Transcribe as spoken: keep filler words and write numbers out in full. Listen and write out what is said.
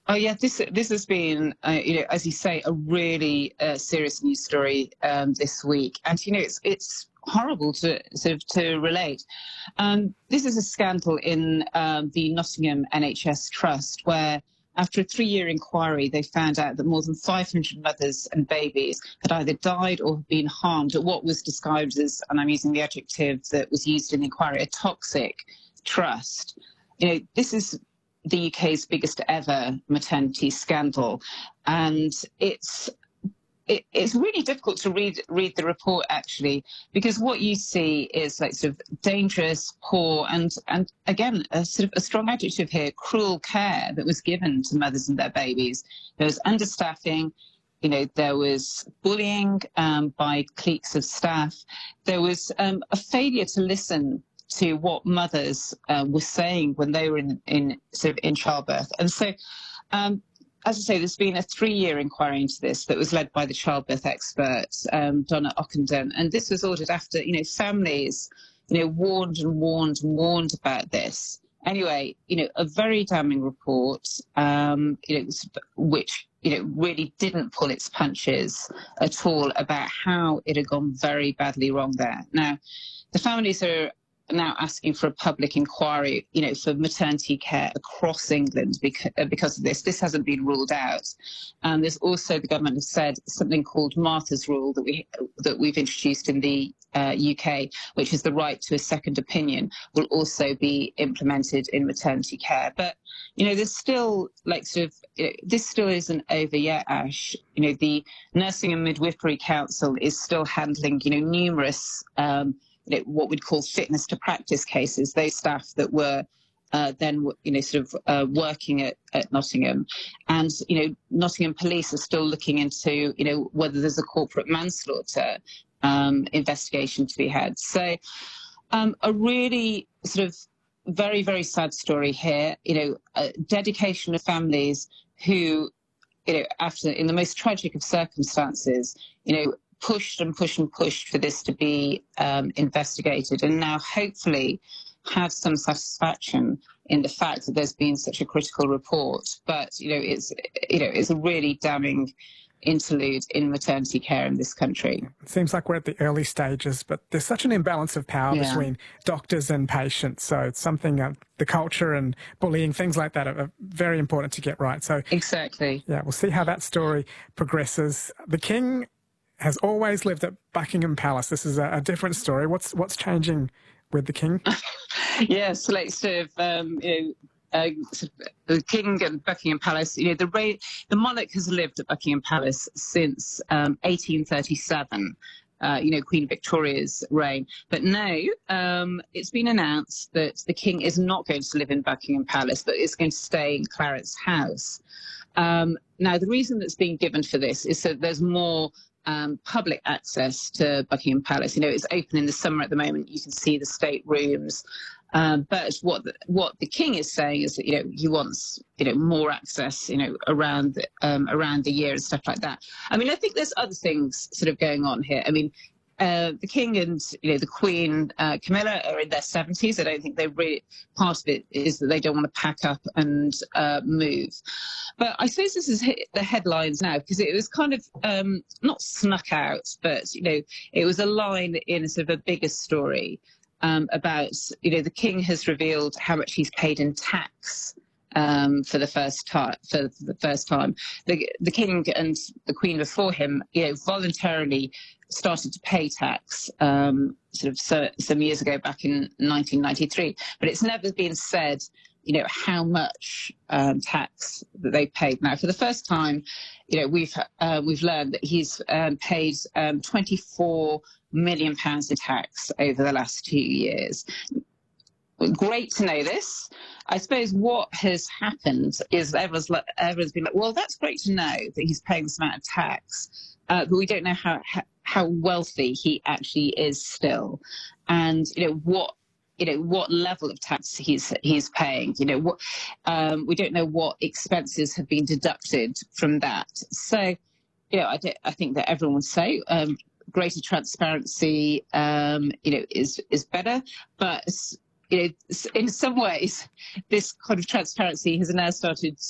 Oh yeah, this this has been, uh, you know, as you say, a really uh, serious news story um, this week, and you know, it's it's horrible to sort of to relate. Um, this is a scandal in um, the Nottingham N H S Trust, where after a three-year inquiry, they found out that more than five hundred mothers and babies had either died or been harmed at what was described as, and I'm using the adjective that was used in the inquiry, a toxic trust. You know, this is the U K's biggest ever maternity scandal, and it's it, it's really difficult to read read the report actually, because what you see is like sort of dangerous, poor, and and again a sort of a strong adjective here, cruel care that was given to mothers and their babies. There was understaffing. You know, there was bullying um, by cliques of staff. There was um, a failure to listen to what mothers uh, were saying when they were in, in sort of in childbirth. And so, um, as I say, there's been a three-year inquiry into this that was led by the childbirth expert, um, Donna Ockenden. And this was ordered after, you know, families, you know, warned and warned and warned about this. Anyway, you know, a very damning report, um, you know, which, you know, really didn't pull its punches at all about how it had gone very badly wrong there. Now, the families are now asking for a public inquiry, you know, for maternity care across England because, because of this. This hasn't been ruled out. And there's also, the government has said, something called Martha's Rule that, we, that we've introduced in the uh, U K, which is the right to a second opinion, will also be implemented in maternity care. But, you know, there's still, like, sort of, you know, this still isn't over yet, Ash. You know, the Nursing and Midwifery Council is still handling, you know, numerous um, what we'd call fitness to practice cases, those staff that were uh, then, you know, sort of uh, working at, at Nottingham. And, you know, Nottingham police are still looking into, you know, whether there's a corporate manslaughter um, investigation to be had. So um, a really sort of very, very sad story here, you know, a dedication of families who, you know, after, in the most tragic of circumstances, you know, pushed and pushed and pushed for this to be um, investigated, and now hopefully have some satisfaction in the fact that there's been such a critical report. But, you know, it's, you know, it's a really damning interlude in maternity care in this country. It seems like we're at the early stages, but there's such an imbalance of power yeah. between doctors and patients. So it's something, uh, the culture and bullying, things like that are, are very important to get right. So exactly. Yeah, we'll see how that story progresses. The King has always lived at Buckingham Palace. This is a, a different story. What's what's changing with the King? Yes, like sort of, um, you know, uh, sort of the King and Buckingham Palace. You know, the re- the monarch has lived at Buckingham Palace since um, eighteen thirty-seven. Uh, you know, Queen Victoria's reign. But now um, it's been announced that the King is not going to live in Buckingham Palace, but is going to stay in Clarence House. Um, now, the reason that's being given for this is that there's more Um, public access to Buckingham Palace. You know, it's open in the summer at the moment. You can see the state rooms. Um, but what the, what the King is saying is that, you know, he wants, you know, more access, you know, around the, um, around the year and stuff like that. I mean, I think there's other things sort of going on here. I mean, uh, the King and, you know, the Queen, uh, Camilla, are in their seventies. I don't think they really, part of it is that they don't want to pack up and uh, move. But I suppose this is hit the headlines now because it was kind of um, not snuck out, but, you know, it was a line in a sort of a bigger story um, about, you know, the King has revealed how much he's paid in tax um, for the first time. For the first time, the the King and the Queen before him, you know, voluntarily started to pay tax um, sort of so, some years ago, back in nineteen ninety-three. But it's never been said, you know, how much um, tax that they paid. Now, for the first time, you know, we've uh, we've learned that he's um, paid um, twenty-four million pounds in tax over the last two years. Great to know this. I suppose what has happened is everyone's, everyone's been like, well, that's great to know that he's paying this amount of tax, uh, but we don't know how, how wealthy he actually is still. And, you know, what you know, what level of tax he's he's paying. You know, what um, we don't know what expenses have been deducted from that. So, you know, I, I think that everyone would say um, greater transparency, um, you know, is is better. But, you know, in some ways, this kind of transparency has now started